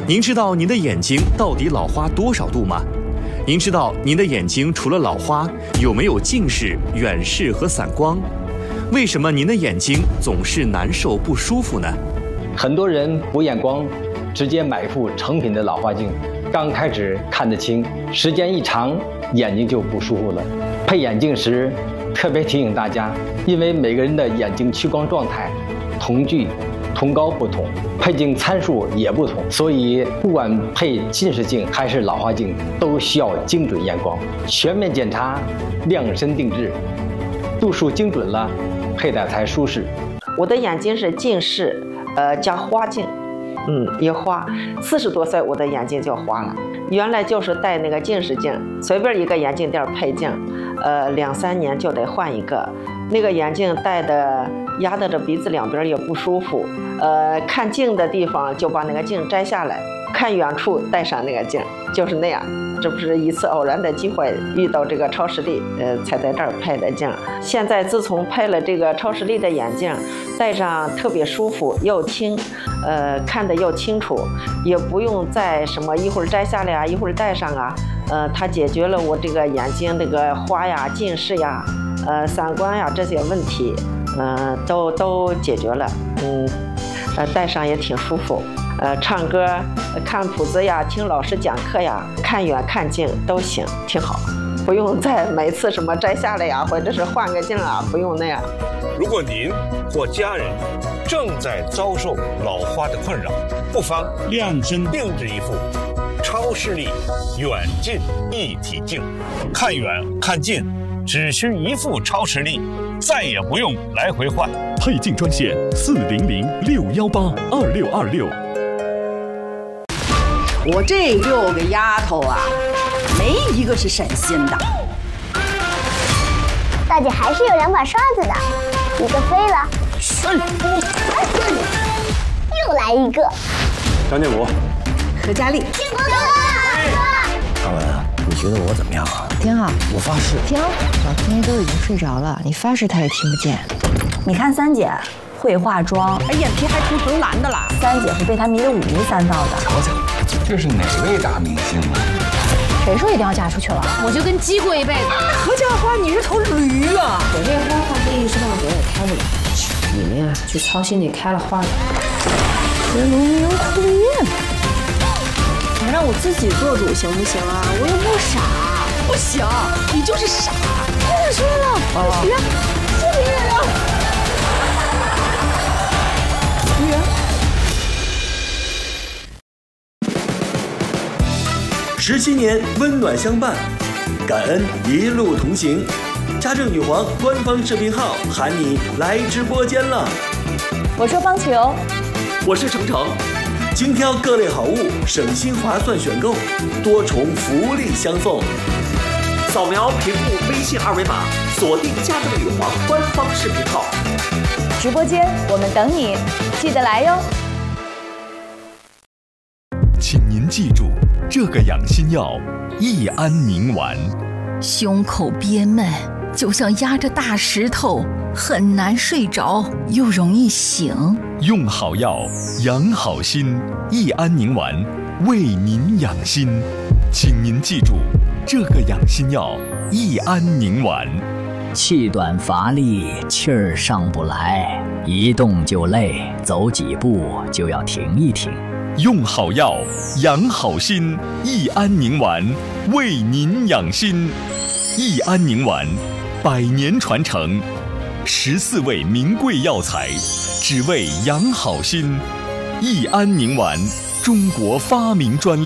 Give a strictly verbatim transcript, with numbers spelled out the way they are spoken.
您知道您的眼睛到底老花多少度吗？您知道您的眼睛除了老花，有没有近视、远视和散光？为什么您的眼睛总是难受不舒服呢？ 很多人补眼光，直接买副成品的老花镜，刚开始看得清，时间一长，眼睛就不舒服了。配眼镜时，特别提醒大家，因为每个人的眼睛屈光状态、瞳距、瞳高不同，配镜参数也不同，所以不管配近视镜还是老花镜，都需要精准验光，全面检查，量身定制，度数精准了，佩戴才舒适。 我的眼睛是近视，呃，加花镜，嗯，也花。四十多岁，我的眼睛就花了。原来就是戴那个近视镜，随便一个眼镜店配镜，呃，两三年就得换一个。那个眼镜戴的压得着鼻子两边也不舒服，呃，看近的地方就把那个镜摘下来，看远处戴上那个镜，就是那样。这不是一次偶然的机会遇到这个超视力，呃，才在这儿配的镜。现在自从配了这个超视力的眼镜，戴上特别舒服又轻，呃，看得又清楚，也不用再什么一会儿摘下来啊，一会儿戴上啊，呃，它解决了我这个眼睛那个花呀、近视呀、呃、散光呀这些问题，呃，都都解决了，嗯，呃，戴上也挺舒服。呃，唱歌、看谱子呀，听老师讲课呀，看远看近都行，挺好，不用再每次什么摘下来呀，或者是换个镜啊，不用那样。 如果您或家人正在遭受老花的困扰，不妨量身定制一副超视力远近一体镜，看远看近只需一副超视力，再也不用来回换。 配镜专线四零零六幺八二六二六。 我这六个丫头啊，没一个是省心的。 大姐还是有两把刷子的，一个飞了， 顺， 又来一个。 张建国， 何佳丽， 建国哥哥。 阿文，你觉得我怎么样啊？ 挺好， 我发誓。 停，老天爷都已经睡着了，你发誓他也听不见。 你看三姐会化妆， 哎，眼皮还涂成蓝的了。 三姐是被他迷得五迷三道的。 瞧瞧，这是哪位大明星啊？ 谁说一定要嫁出去了？我就跟鸡过一辈子。 何家花，你是头驴啊！ 我这花花非一时半会儿也开不了，你们呀去操心那开了花的。 和龙游护院， 你让我自己做主行不行啊？我又不傻。 不行，你就是傻。 我说了，不许让，是别人了。女人。 十七年温暖相伴，感恩一路同行。家政女皇官方视频号喊你来直播间了。 我说棒球， 我是程程。精挑各类好物，省心划算选购，多重福利相送。扫描屏幕微信二维码，锁定家政女皇官方视频号。 直播间我们等你，记得来哟。 请您记住，这个养心药益安宁丸。 胸口憋闷，就像压着大石头，很难睡着，又容易醒。 用好药，养好心，益安宁丸为您养心。请您记住，这个养心药益安宁丸。 气短乏力，气儿上不来，一动就累，走几步就要停一停。 用好药，养好心，益安宁丸为您养心。益安宁丸，百年传承，十四味名贵药材，只为养好心。益安宁丸，中国发明专利。